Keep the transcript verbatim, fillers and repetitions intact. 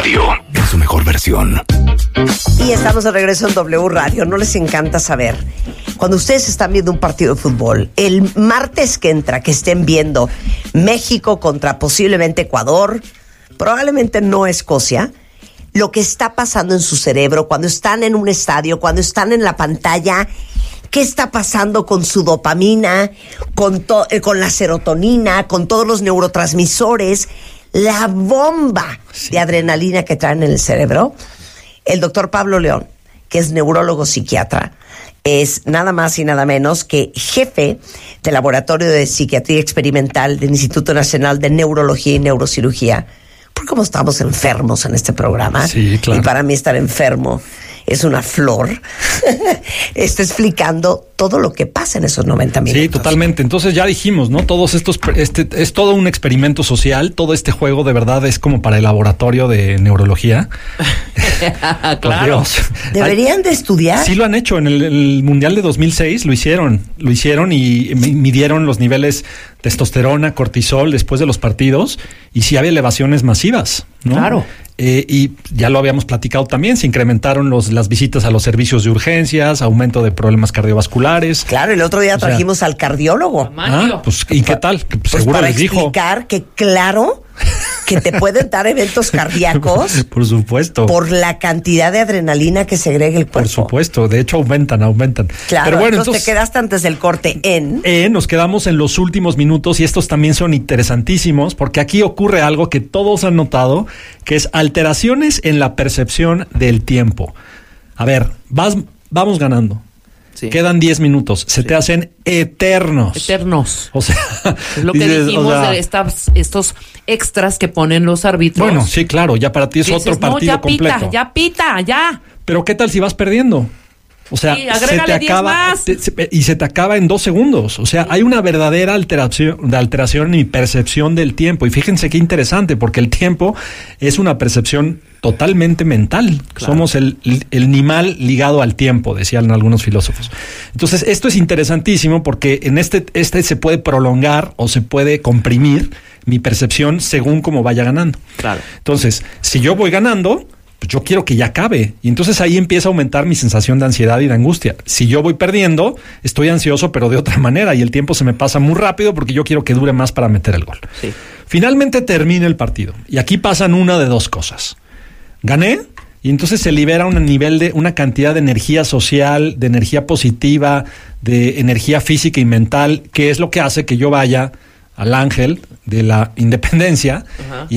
Radio en su mejor versión. Y estamos de regreso en W Radio. ¿No les encanta saber? Cuando ustedes están viendo un partido de fútbol, el martes que entra, que estén viendo México contra posiblemente Ecuador, probablemente no Escocia, lo que está pasando en su cerebro cuando están en un estadio, cuando están en la pantalla, qué está pasando con su dopamina, con, to- eh, con la serotonina, con todos los neurotransmisores, la bomba sí. de adrenalina que traen en el cerebro. El doctor Pablo León, que es neurólogo psiquiatra, es nada más y nada menos que jefe del Laboratorio de Psiquiatría Experimental del Instituto Nacional de Neurología y Neurocirugía. Porque como estamos enfermos en este programa, sí, claro. y para mí estar enfermo es una flor, está explicando todo lo que pasa en esos noventa minutos. Sí, totalmente. Entonces ya dijimos, ¿no? Todos estos, este es todo un experimento social. Todo este juego de verdad es como para el laboratorio de neurología. Claro. Deberían de estudiar. Sí lo han hecho. En el, el Mundial de dos mil seis lo hicieron. Lo hicieron y midieron los niveles testosterona, cortisol después de los partidos y sí había elevaciones masivas, ¿no? Claro. Eh, y ya lo habíamos platicado también, se incrementaron los, las visitas a los servicios de urgencias, aumento de problemas cardiovasculares. Claro, el otro día o sea, trajimos al cardiólogo. Ah, pues, ¿y qué tal? Que, pues, pues seguro para les dijo. explicar que claro que te pueden dar eventos cardíacos. Por supuesto. Por la cantidad de adrenalina que segrega el cuerpo. Por supuesto, de hecho aumentan, aumentan. Claro, pero bueno, entonces, entonces te quedaste antes del corte en... Eh, nos quedamos en los últimos minutos y estos también son interesantísimos porque aquí ocurre algo que todos han notado, que es alteraciones en la percepción del tiempo. A ver, vas, vamos ganando. Sí. Quedan diez minutos. Se sí. te hacen eternos. Eternos. O sea, es lo que dices, dijimos, o sea, de estas, estos extras que ponen los árbitros. Bueno, sí, claro. Ya para ti es dices, otro partido no, ya completo. Pita, ya pita, ya. Pero ¿qué tal si vas perdiendo? O sea, sí, se te acaba te, se, y se te acaba en dos segundos. O sea, hay una verdadera alteración, de alteración y percepción del tiempo. Y fíjense qué interesante, porque el tiempo es una percepción totalmente mental. Claro. Somos el, el, el animal ligado al tiempo, decían algunos filósofos. Entonces, esto es interesantísimo porque en este, este se puede prolongar o se puede comprimir mi percepción según cómo vaya ganando. Claro. Entonces, si yo voy ganando, pues yo quiero que ya acabe. Y entonces ahí empieza a aumentar mi sensación de ansiedad y de angustia. Si yo voy perdiendo, estoy ansioso, pero de otra manera, y el tiempo se me pasa muy rápido porque yo quiero que dure más para meter el gol. Sí. Finalmente termina el partido. Y aquí pasan una de dos cosas. Gané, y entonces se libera un nivel de, una cantidad de energía social, de energía positiva, de energía física y mental, que es lo que hace que yo vaya al ángel de la independencia. Uh-huh. y